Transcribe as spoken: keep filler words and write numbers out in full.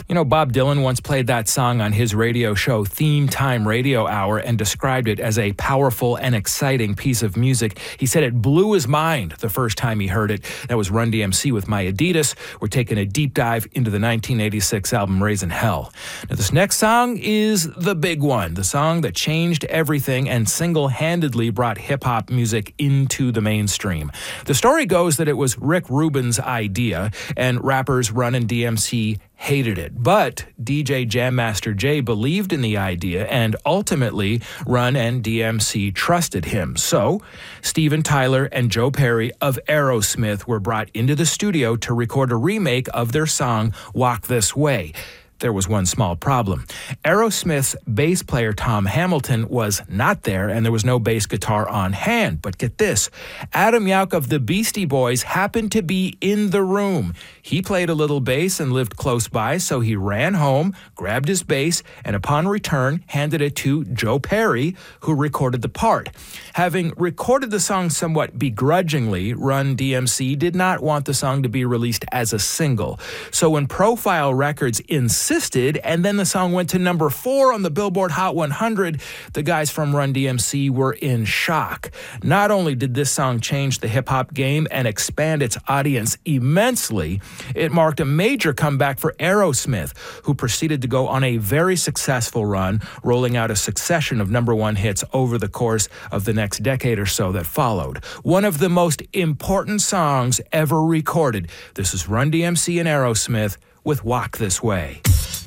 You know, Bob Dylan once played that song on his radio show Theme Time Radio Hour and described it as a powerful and exciting piece of music. He said it blew his mind the first time he heard it. That was Run D M C with My Adidas. We're taking a deep dive into the nineteen eighty-six album Raising Hell. Now, this next song is the big one, the song that changed everything and single-handedly brought hip-hop music into the mainstream. The story goes that it was Rick Rubin's idea, and rappers Run and D M C hated it. But D J Jam Master Jay believed in the idea, and ultimately Run and D M C trusted him. So Steven Tyler and Joe Perry of Aerosmith were brought into the studio to record a remake of their song Walk This Way. There was one small problem. Aerosmith's bass player Tom Hamilton was not there, and there was no bass guitar on hand. But get this, Adam Yauch of the Beastie Boys happened to be in the room. He played a little bass and lived close by, so he ran home, grabbed his bass, and upon return, handed it to Joe Perry, who recorded the part. Having recorded the song somewhat begrudgingly, Run D M C did not want the song to be released as a single. So when Profile Records insisted, and then the song went to number four on the Billboard Hot one hundred, the guys from Run D M C were in shock. Not only did this song change the hip-hop game and expand its audience immensely, it marked a major comeback for Aerosmith, who proceeded to go on a very successful run, rolling out a succession of number one hits over the course of the next decade or so that followed. One of the most important songs ever recorded. This is Run D M C and Aerosmith with Walk This Way.